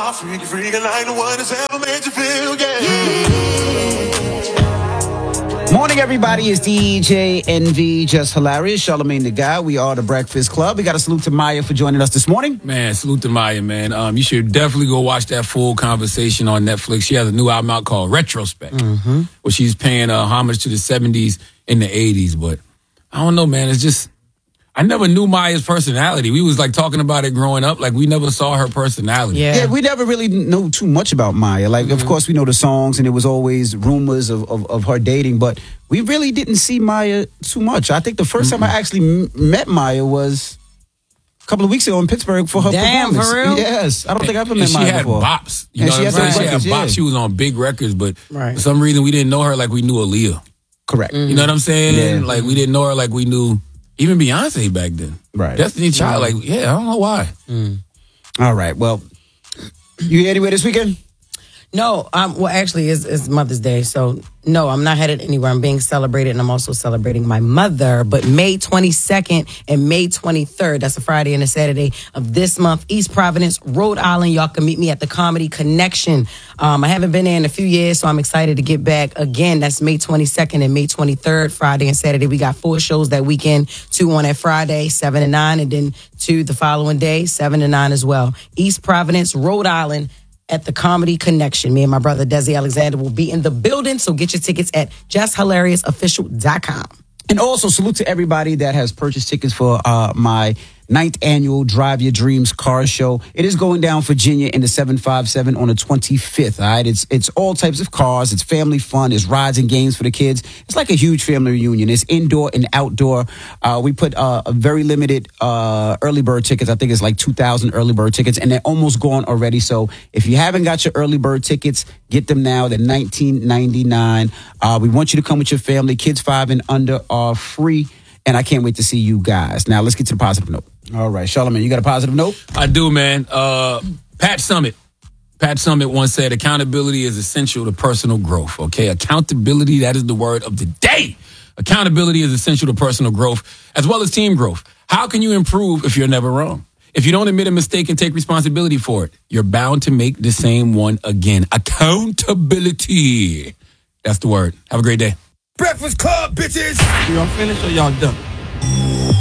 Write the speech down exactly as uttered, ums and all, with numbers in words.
I'll freak you, freak you like the one that's ever made you feel, yeah. Morning, everybody. It's D J Envy, Just Hilarious, Charlamagne the Guy. We are the Breakfast Club. We got a salute to Maya for joining us this morning. Man, salute to Maya, man. Um, you should definitely go watch that full conversation on Netflix. She has a new album out called Retrospect, mm-hmm. where she's paying uh, homage to the seventies and the eighties. But I don't know, man. It's just, I never knew Maya's personality. We was like talking about it growing up. Like we never saw her personality. Yeah, yeah we never really know too much about Maya. Like, mm-hmm. of course, we know the songs, and it was always rumors of, of, of her dating, but we really didn't see Maya too much. I think the first mm-hmm. time I actually m- met Maya was a couple of weeks ago in Pittsburgh for her Damn, performance. for real? Yes, I don't think I've ever and met she Maya had before. bops. You and know she what had, I'm saying? She records, had yeah. bops. She was on big records, but right. for some reason we didn't know her like we knew Aaliyah. Correct. Mm-hmm. You know what I'm saying? Yeah. Like we didn't know her like we knew even Beyonce back then. Right. Destiny Child, like, yeah, I don't know why. Mm. All right, well, you anywhere this weekend? No, um, well, actually, it's, it's Mother's Day, so no, I'm not headed anywhere. I'm being celebrated, and I'm also celebrating my mother. But May twenty-second and May twenty-third, that's a Friday and a Saturday of this month, East Providence, Rhode Island. Y'all can meet me at the Comedy Connection. Um, I haven't been there in a few years, so I'm excited to get back again. That's May twenty-second and May twenty-third, Friday and Saturday. We got four shows that weekend, two on that Friday, seven and nine, and then two the following day, seven and nine as well. East Providence, Rhode Island, at the Comedy Connection. Me and my brother Desi Alexander will be in the building, so get your tickets at just hilarious official dot com. And also salute to everybody that has purchased tickets for uh, my ninth annual Drive Your Dreams car show. It is going down Virginia in the seven five seven on the twenty-fifth. All right, it's it's all types of cars. It's family fun. It's rides and games for the kids. It's like a huge family reunion. It's indoor and outdoor. Uh, we put uh, a very limited uh, early bird tickets. I think it's like two thousand early bird tickets, and they're almost gone already. So if you haven't got your early bird tickets, get them now. They're nineteen ninety-nine. Uh, we want you to come with your family. Kids five and under are free. And I can't wait to see you guys. Now, let's get to the positive note. All right, Charlamagne, you got a positive note? I do, man. Uh, Pat Summitt. Pat Summitt once said, accountability is essential to personal growth, okay? Accountability, that is the word of the day. Accountability is essential to personal growth as well as team growth. How can you improve if you're never wrong? If you don't admit a mistake and take responsibility for it, you're bound to make the same one again. Accountability. That's the word. Have a great day. Breakfast Club, bitches! Y'all finished or y'all done?